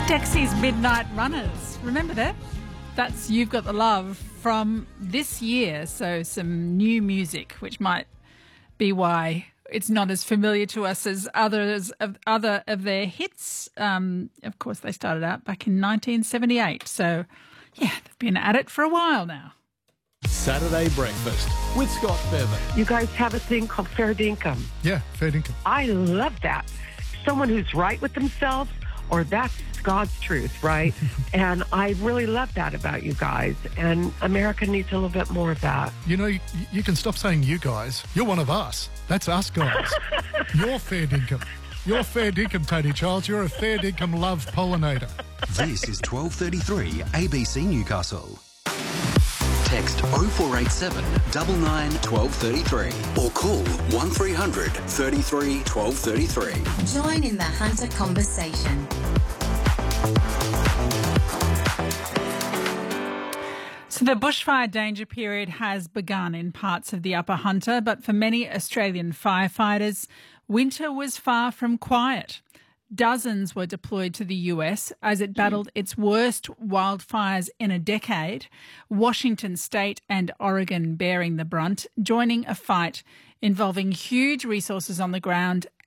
Dexy's Midnight Runners. Remember that? That's You've Got the Love from this year. So some new music, which might be why it's not as familiar to us as other of their hits. Of course, they started out back in 1978. So, yeah, they've been at it for a while now. Saturday Breakfast with Scott Bevan. You guys have a thing called fair dinkum. Yeah, fair dinkum. I love that. Someone who's right with themselves, or that's God's truth, right? And I really love that about you guys. And America needs a little bit more of that. You know, you can stop saying you guys. You're one of us. That's us guys. You're fair dinkum. You're fair dinkum, Tony Childs. You're a fair dinkum love pollinator. This is 1233 ABC Newcastle. Text 0487 99 1233 or call 1300 33 1233. Join in the Hunter conversation. So the bushfire danger period has begun in parts of the Upper Hunter, but for many Australian firefighters, winter was far from quiet. Dozens were deployed to the US as it battled its worst wildfires in a decade, Washington State and Oregon bearing the brunt, joining a fight involving huge resources on the ground